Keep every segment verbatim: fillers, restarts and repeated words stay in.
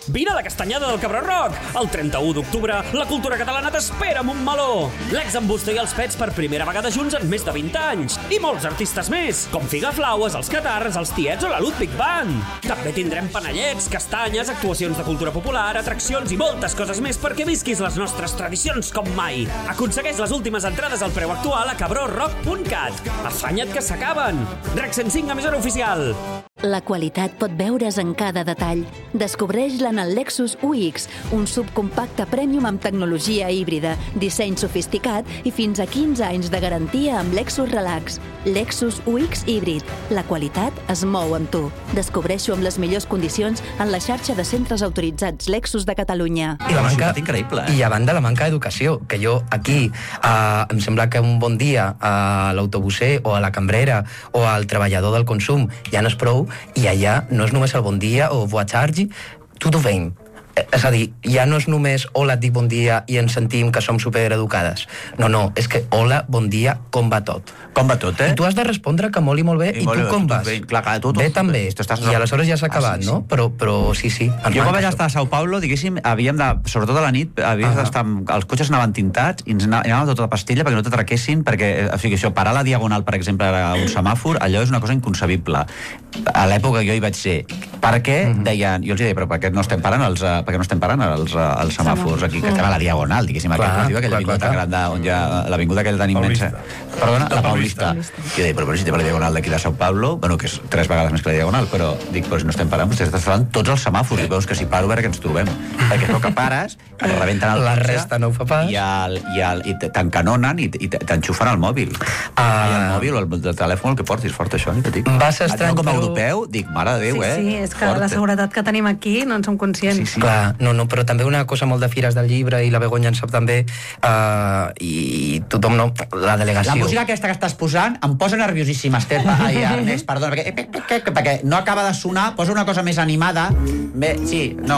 Vine a la Castanyada del Cabró Rock. El trenta-u d'octubre, la cultura catalana t'espera amb un meló. L'ex amb Busto i els Pets per primera vegada junts en més de vint anys. I molts artistes més, com Figaflaues, els Catarres, els Tiets o la Ludwig Band. També tindrem panellets, castanyes, actuacions de cultura popular, atraccions i moltes coses més perquè visquis les nostres tradicions com mai. Aconsegueix les últimes entrades al preu actual a cabró rock punt cat. Afanya't que s'acaben. Rec cent cinc, emissora oficial. La qualitat pot veure's en cada detall. Descobreix-la en el Lexus U X, un subcompacte premium amb tecnologia híbrida, disseny sofisticat i fins a quinze anys de garantia amb Lexus Relax. Lexus U X híbrid. La qualitat es mou amb tu. Descobreix-ho amb les millors condicions en la xarxa de centres autoritzats Lexus de Catalunya. I la manca, increïble, eh? I a banda la manca d'educació, que jo aquí eh, em sembla que un bon dia a l'autobusser o a la cambrera o al treballador del consum ja no és prou, i allà no és només el bon dia o boa tarde, tudo bem. És a dir, ja no és només hola, et dic bon dia i ens sentim que som supereducades. No, no, és que hola, bon dia, com va tot? Com va tot, eh? I tu has de respondre que molt i molt bé, i, i tu com vas? Bé, clar, clar, tu, tu, bé també, tu estàs... i aleshores ja s'ha acabat, ah, sí, sí. no? Però, però sí, sí. Jo quan vaig estar a Sao Paulo, diguéssim, havíem de, sobretot a la nit, havíem d'estar, els cotxes anaven tintats i ens anàvem tota la pastilla perquè no t'atraquessin, perquè, o sigui, això, parar a la Diagonal, per exemple, a un semàfor, allò és una cosa inconcebible. A l'època que jo hi vaig ser. Per què? Deien, jo els deia, però per què no estem parant els, per què no estem parant els, els semàfors aquí, que estem a la Diagonal, diguéssim, aquella avinguda tan gran, on hi ha l'avinguda aquella tan immensa. Perdona, la Paulista. Jo deia, però si estem a la Diagonal d'aquí de Sao Paulo, bueno, que és tres vegades més que la Diagonal, però dic, però si no estem parant, vostès estan parant tots els semàfors, i veus que si paro, a veure què ens trobem. Perquè és que pares, et rebenten el la resta no ho fa pas. I, el, i, el, i t'encanonen i, i t'enxufen al mòbil. Uh, I el mòbil o el, el telèfon, el que portis, fort això, ni que dic. Va ser estrany, com a però... europeu, dic, mare de Déu, sí, eh? Sí, és que la seguretat que tenim aquí no en som conscients. Sí, sí. Clar, no, no, però també una cosa molt de Fires del Llibre, i la Begoña en sap també, uh, i tothom no, la delegació. La música aquesta que estàs posant em posa nerviosíssima, Esther. Ai, Ernest, perdona, perquè, perquè no acaba de sonar, posa una cosa més animada. Bé, sí, no.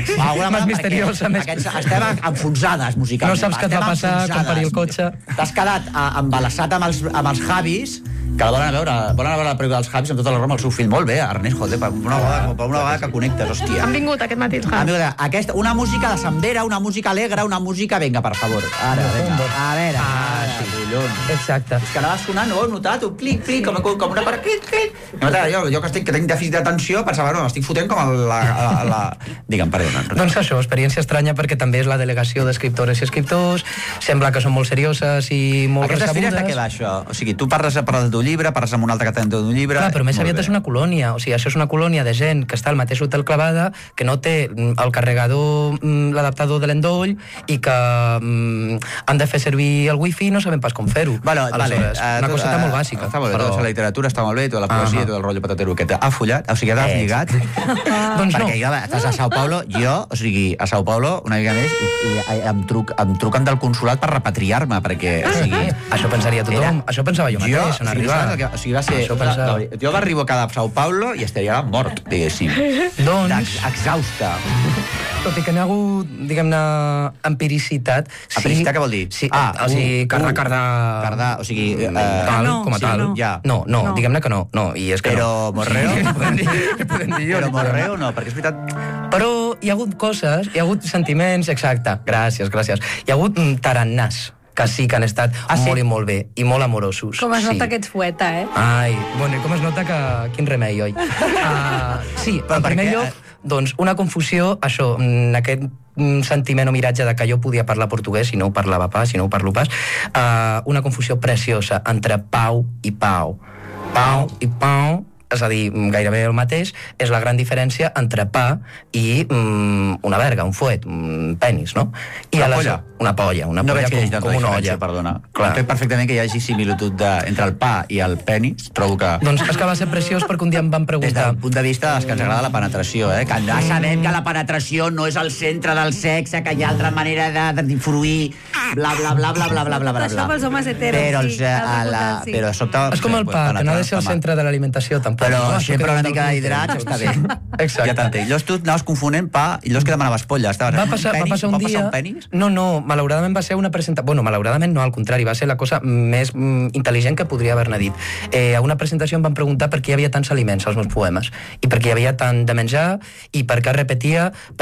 Més misteriosa, més... Estem enfonsades musicalment. No saps què et va passar quan parir el cotxe. T'has quedat embalassat amb els, amb els Javis, que la volen a veure, volen a veure la pel·lícula dels Javis amb tota la broma al seu fill. Molt bé, Ernest, joder, per una vegada, per una vegada que connectes, hòstia. Han vingut aquest matí els Javis. Aquesta, una música de sambera, una música alegre, una música... Vinga, per favor. Ara, vinga. A veure. Ah, sí, collons. Exacte. És que anava sonant, no ho he notat, un clic, clic, com, com una part, clic, clic. Jo, jo que, estic, que tinc dèficit d'atenció, pensava, no, m'estic fotent com a la... la, la... Digue'm, perdona. Doncs això, experiència estranya, perquè també és la delegació d'escriptores i escriptors, sembla que són molt serioses i molt Aquestes recebudes. Aquestes fires de què va, això? O sigui, tu parles, parles del teu llibre, parles amb un altre que té d'un llibre... Clar, però més aviat és una colònia, o sigui, això és una colònia de gent que està al mateix hotel clavada, que no té el carregador, l'adaptador de l'endoll, i que mm, han de fer servir el wifi i no saben pas com fer-ho. Vale, vale. Una uh, coseta uh, molt bàsica. Està molt bé, però... tota la literatura està molt bé, tota la poesia, uh -huh. tot el rotllo patatero que t'ha follat, o sigui, t'has lligat. Doncs no. Perquè jo, estàs a Sao Paulo, jo, o sigui, a Sao Paulo, una mica més, i, i em, truc, em truquen del consulat per repatriar-me, perquè, o sigui... Això pensaria tothom, era... això pensava jo mateix, jo, on arribar. O sigui, va ser... Pensava... La, jo arribo cada Sao Paulo i estaria mort, diguéssim. Doncs... Exhausta. Tot i que n'hi ha hagut, diguem-ne, empiricitat... Sí, empiricitat què vol dir? Sí, ah, o sigui, cardar, cardar... Cardar, o sigui... Eh, tal, no, com a sí, tal. no. Ja. No, no, no. diguem-ne que no. no i és que Però no. morreo? Sí, podem dir, podem dir Però morreo no, perquè és veritat... Però hi ha hagut coses, hi ha hagut sentiments, exacte, gràcies, gràcies. Hi ha hagut tarannàs, que sí que han estat ah, sí? molt i molt bé, i molt amorosos. Com es sí. nota que ets poeta, eh? Ai, bueno, i com es nota que... Quin remei, oi? Uh, sí, però en primer què? lloc, doncs, una confusió, això, aquest sentiment o miratge de que jo podia parlar portuguès si no ho parlava pas, si no ho parlo pas, uh, una confusió preciosa entre Pau i Pau. Pau i Pau, és a dir, gairebé el mateix, és la gran diferència entre pa i mm, una verga, un fuet, un penis, no? I una la, polla? Una polla, una no polla com, com una olla. Perdona. Clar. Entenc perfectament que hi hagi similitud de, entre el pa i el penis, trobo que... Doncs és que va ser preciós perquè un dia em van preguntar... Des del punt de vista dels que ens agrada la penetració, eh? Que ja sabem que la penetració no és el centre del sexe, que hi ha altra manera de, de fruir, bla, bla, bla, bla, bla, bla, bla, bla. Això pels homes heteros, però, sí. A la, sí. Però sobte... És com el pa, que no ha de ser el centre de l'alimentació, tampoc. Però no? sempre una mica d'hidrats està bé. Exacte. Ja t'entenc. Llavors tu anaves confonent pa i llavors que demanaves polla. Estaves va passar, penis, va passar un va dia... Passar un penis? No, no, malauradament va ser una presentació... Bueno, malauradament no, al contrari, va ser la cosa més mm, intel·ligent que podria haver-ne dit. Eh, a una presentació em van preguntar per què hi havia tants aliments als meus poemes i per què hi havia tant de menjar i per què repetia...